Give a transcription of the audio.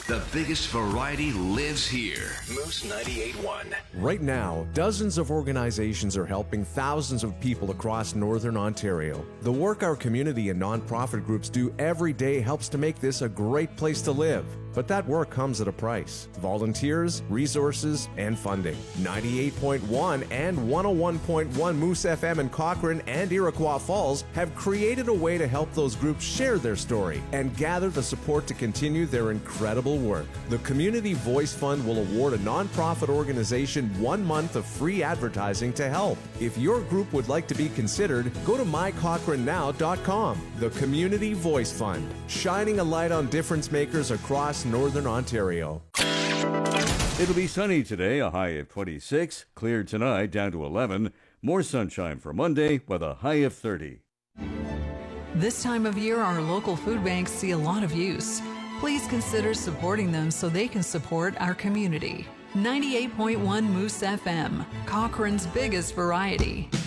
The biggest variety lives here. Moose 98.1. Right now, dozens of organizations are helping thousands of people across Northern Ontario. The work our community and nonprofit groups do every day helps to make this a great place to live. But that work comes at a price. Volunteers, resources, and funding. 98.1 and 101.1 Moose FM in Cochrane and Iroquois Falls have created a way to help those groups share their story and gather the support to continue their incredible work. The Community Voice Fund will award a nonprofit organization 1 month of free advertising to help. If your group would like to be considered, go to mycochranow.com. The Community Voice Fund, shining a light on difference makers across Northern Ontario. It'll be sunny today, a high of 26. Clear tonight, down to 11. More sunshine for Monday with a high of 30. This time of year, our local food banks see a lot of use. Please consider supporting them so they can support our community. 98.1 Moose FM, Cochrane's biggest variety.